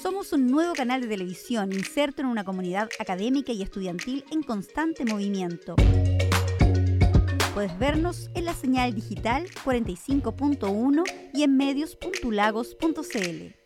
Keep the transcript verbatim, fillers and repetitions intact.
Somos un nuevo canal de televisión inserto en una comunidad académica y estudiantil en constante movimiento. Puedes vernos en la señal digital cuarenta y cinco punto uno y en medios punto lagos punto c l.